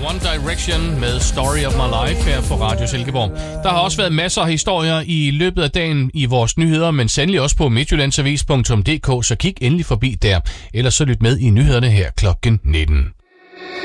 One Direction med Story of My Life her på Radio Silkeborg. Der har også været masser af historier i løbet af dagen i vores nyheder, men sandelig også på midtjyllandsavis.dk, så kig endelig forbi der. Ellers så lyt med i nyhederne her klokken 19.